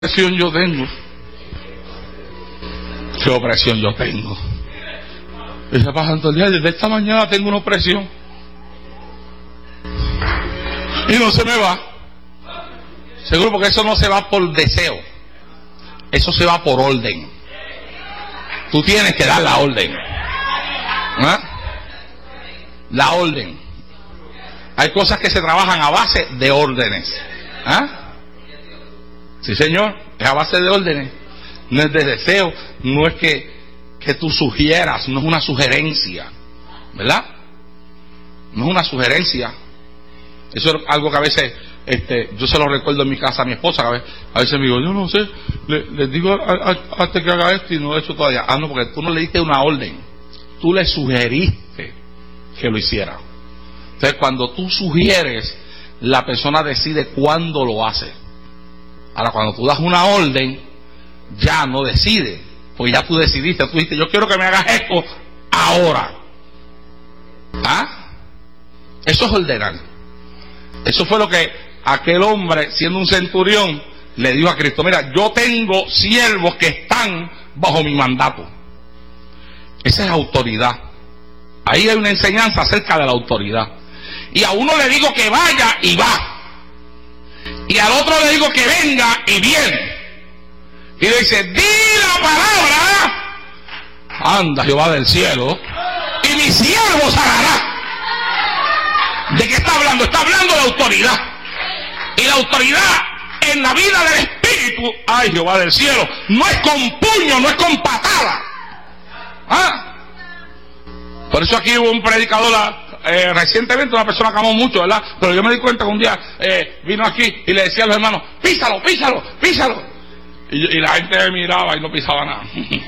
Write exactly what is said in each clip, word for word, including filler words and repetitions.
opresión yo tengo? ¿Qué opresión yo tengo? Y se pasan todo el día, desde esta mañana tengo una opresión y no se me va. Seguro, porque eso no se va por deseo, eso se va por orden. Tú tienes que dar la orden, ¿ah? La orden. Hay cosas que se trabajan a base de órdenes, ¿ah? Sí, señor, es a base de órdenes. No es de deseo, no es que, que tú sugieras, no es una sugerencia, ¿verdad? No es una sugerencia. Eso es algo que a veces este, yo se lo recuerdo en mi casa a mi esposa. A veces, a veces me digo, yo no sé, le, le digo hasta que haga esto y no lo he hecho todavía. Ah, no, porque tú no le diste una orden, tú le sugeriste que lo hiciera. Entonces, cuando tú sugieres, la persona decide cuándo lo hace. Ahora, cuando tú das una orden, ya no decide, porque ya tú decidiste, tú dijiste, yo quiero que me hagas esto ahora. ¿Ah? Eso es ordenar. Eso fue lo que aquel hombre, siendo un centurión, le dijo a Cristo: mira, yo tengo siervos que están bajo mi mandato. Esa es autoridad. Ahí hay una enseñanza acerca de la autoridad. Y a uno le digo que vaya y va, y al otro le digo que venga y viene. Y le dice, di la palabra, anda Jehová del cielo, y mi siervo sanará. ¿De qué está hablando? Está hablando de autoridad. Y la autoridad en la vida del Espíritu, ay Jehová del cielo, no es con puño, no es con patada. ¿Ah? Por eso aquí hubo un predicador eh, recientemente, una persona que amó mucho, ¿verdad? Pero yo me di cuenta que un día eh, vino aquí y le decía a los hermanos, písalo, písalo, písalo. Y, y la gente me miraba y no pisaba nada.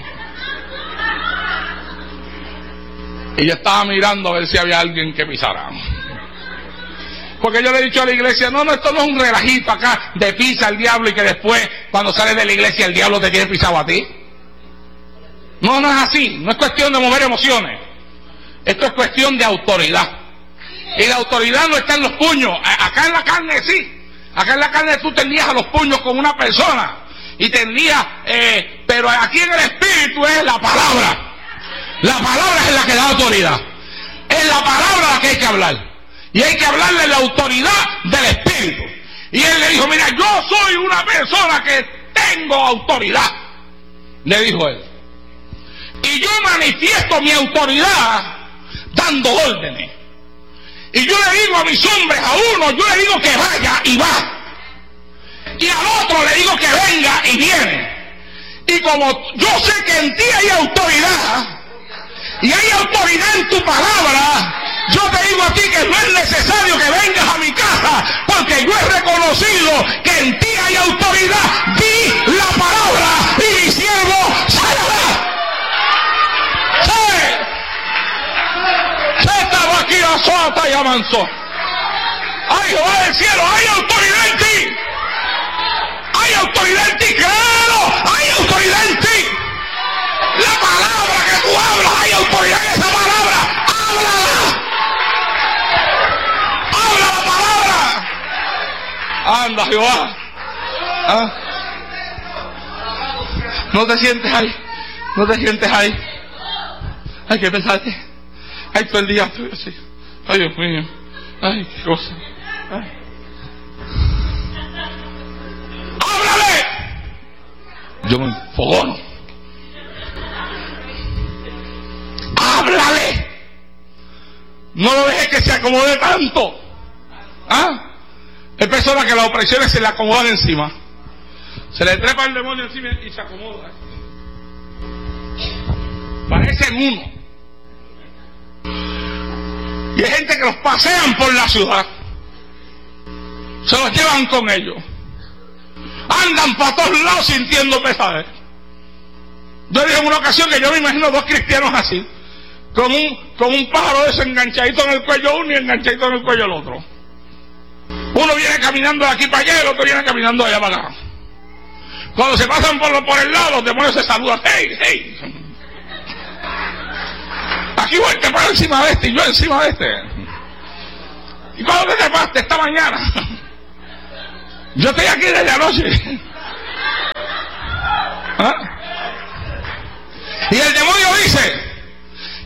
Y yo estaba mirando a ver si había alguien que pisara. Porque yo le he dicho a la iglesia, no, no, esto no es un relajito acá de pisa al diablo y que después cuando sales de la iglesia el diablo te tiene pisado a ti. No, no es así, no es cuestión de mover emociones. Esto es cuestión de autoridad. Y la autoridad no está en los puños. Acá en la carne sí. Acá en la carne tú tendrías a los puños con una persona. Y tendrías, eh, pero aquí en el Espíritu es la palabra. La palabra es la que da autoridad. Es la palabra la que hay que hablar. Y hay que hablarle la autoridad del Espíritu. Y él le dijo, mira, yo soy una persona que tengo autoridad. Le dijo él. Y yo manifiesto mi autoridad dando órdenes. Y yo le digo a mis hombres, a uno, yo le digo que vaya y va. Y al otro le digo que venga y viene. Y como yo sé que en ti hay autoridad, y hay autoridad en tu palabra, yo te digo a ti que no es necesario que vengas a mi casa, porque yo he reconocido que en ti hay autoridad. Di la palabra y mi siervo sanará. Aquí la sota y avanzó. Ay, Jehová del cielo, hay autoridad en ti. Hay autoridad en ti, claro, hay autoridad en ti. La palabra que tú hablas, hay autoridad en esa palabra. Háblala. Habla la palabra. Anda, Jehová. ¿Ah? No te sientes ahí. No te sientes ahí. Hay que pensarte. Ay, todo el día estoy así. Ay, Dios mío. Ay, qué cosa. Ay. ¡Háblale! Yo me enfogono. ¡Háblale! No lo dejes que se acomode tanto. ¿Ah? Hay personas que las opresiones se le acomodan encima. Se le trepa el demonio encima y se acomoda. Parecen uno. Y hay gente que los pasean por la ciudad, se los llevan con ellos, andan para todos lados sintiendo pesadez. Yo dije en una ocasión que yo me imagino dos cristianos así, con un, con un pájaro desenganchadito en el cuello uno y enganchadito en el cuello el otro. Uno viene caminando de aquí para allá y el otro viene caminando de allá para acá. Cuando se pasan por, por el lado, los demonios se saludan. ¡Hey, hey! Aquí voy, te paro encima de este y yo encima de este. ¿Y cuándo te trepaste? Esta mañana. Yo estoy aquí desde anoche.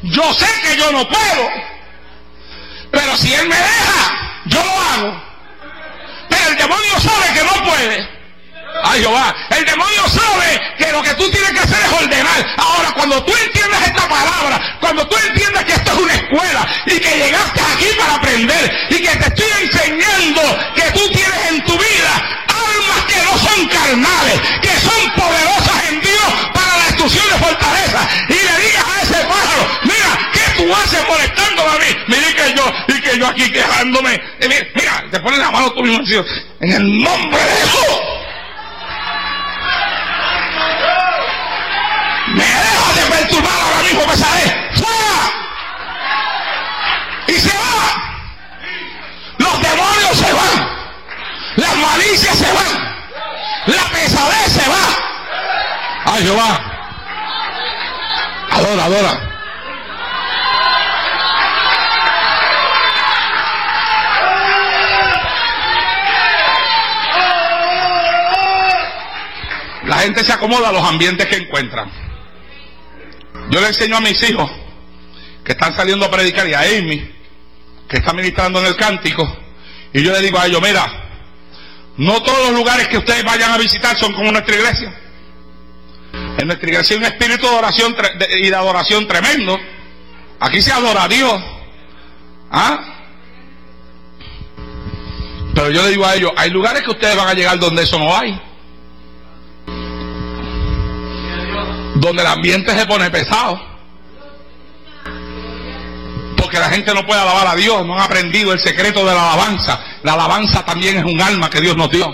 Yo sé que yo no puedo, pero si Él me deja, yo lo hago. Pero el demonio sabe que no puede. Ay, Jehová, el demonio sabe que lo que tú tienes que hacer es ordenar. Ahora, cuando tú entiendes esta palabra, cuando tú entiendes que esto es una escuela y que llegaste aquí para aprender y que te estoy enseñando que tú tienes en tu vida armas que no son carnales, que son poderosas en Dios para la destrucción de fortaleza, y le digas a ese pájaro, mira, ¿qué tú haces molestándome a mí? Mira que yo, y que yo aquí quejándome. Y mira, mira, te pones la mano tú mismo en el nombre de Jesús. Me dejas de perturbar ahora mismo, Pesadez. ¡Fuera! Y se va. Los demonios se van. Las malicias se van. La pesadez se va. Ay, Jehová. Adora, adora. La gente se acomoda a los ambientes que encuentran. Yo le enseño a mis hijos que están saliendo a predicar, y a Amy, que está ministrando en el cántico, y yo le digo a ellos, mira, no todos los lugares que ustedes vayan a visitar son como nuestra iglesia. En nuestra iglesia hay un espíritu de oración y de adoración tremendo. Aquí se adora a Dios. ¿Ah? Pero yo le digo a ellos, hay lugares que ustedes van a llegar donde eso no hay, donde el ambiente se pone pesado, porque la gente no puede alabar a Dios, no han aprendido el secreto de la alabanza. La alabanza también es un alma que Dios nos dio,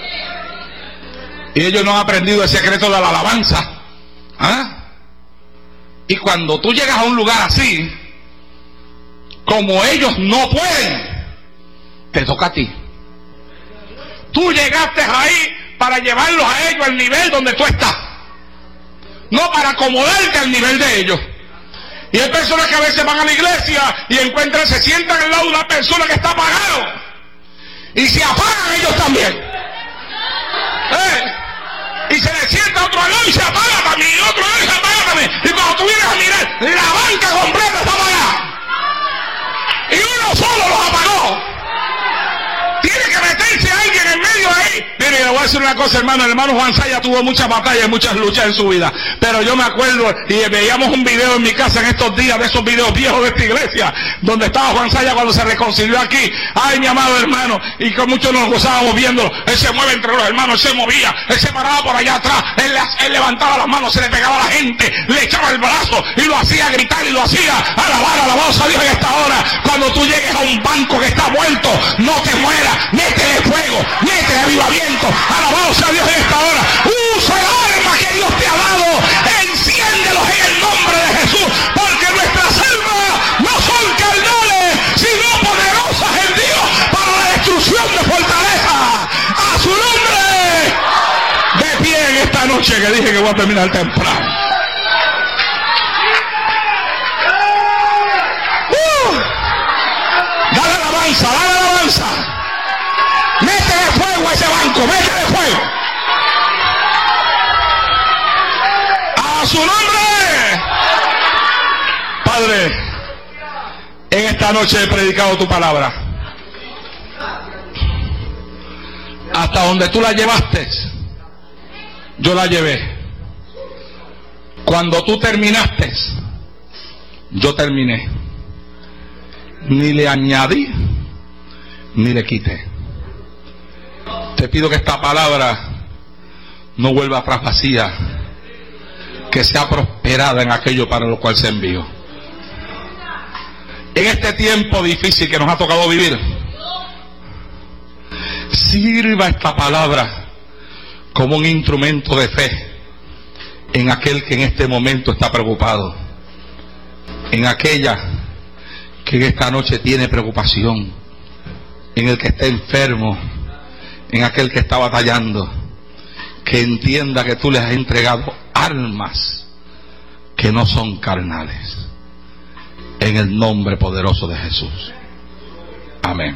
y ellos no han aprendido el secreto de la alabanza. ¿Ah? Y cuando tú llegas a un lugar así, como ellos no pueden, te toca a ti. Tú llegaste ahí para llevarlos a ellos al nivel donde tú estás, no para acomodarte al nivel de ellos. Y hay personas que a veces van a la iglesia y encuentran, se sientan al lado de una persona que está apagado, y se apagan ellos también. ¿Eh? Y se le sienta otro al lado y se apaga también, y otro al lado y se apaga también. Y cuando tú vienes a mirar, la banca completa está apagada, y uno solo los apagó. Tiene que meterse alguien en medio ahí. Mire, le voy a decir una cosa, hermano. El hermano Juan Saya tuvo muchas batallas y muchas luchas en su vida. Pero yo me acuerdo, y veíamos un video en mi casa en estos días, de esos videos viejos de esta iglesia, donde estaba Juan Saya cuando se reconcilió aquí. Ay, mi amado hermano. Y con muchos nos gozábamos viéndolo. Él se mueve entre los hermanos, él se movía, él se paraba por allá atrás, él, él levantaba las manos, se le pegaba a la gente, le echaba el brazo y lo hacía gritar y lo hacía alabar, alabados a Dios en esta hora. Cuando tú llegues a un banco que está muerto, no te mueras. Métele fuego, métele avivamiento, alabados a Dios en esta hora. Usa el arma que Dios te ha dado, enciéndelos en el nombre de Jesús, porque nuestras armas no son carnales, sino poderosas en Dios para la destrucción de fortaleza. A su nombre. De pie en esta noche, que dije que voy a terminar temprano. Uh, dale alabanza, dale alabanza. Métele fuego a ese banco, métele fuego. A su nombre. Padre, en esta noche he predicado tu palabra. Hasta donde tú la llevaste, yo la llevé. Cuando tú terminaste, yo terminé. Ni le añadí, ni le quité. Te pido que esta palabra no vuelva atrás vacía, que sea prosperada en aquello para lo cual se envió. En este tiempo difícil que nos ha tocado vivir, sirva esta palabra como un instrumento de fe en aquel que en este momento está preocupado, en aquella que en esta noche tiene preocupación, en el que está enfermo, en aquel que está batallando, que entienda que tú les has entregado armas que no son carnales, en el nombre poderoso de Jesús. Amén.